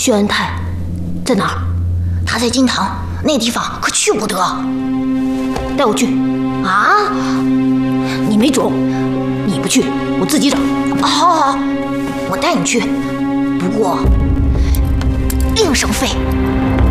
薛恩泰在哪儿？ 他在金堂，那地方可去不得。 带我去。 啊！ 你没种，你不去，我自己找。 好，我带你去，不过应声费。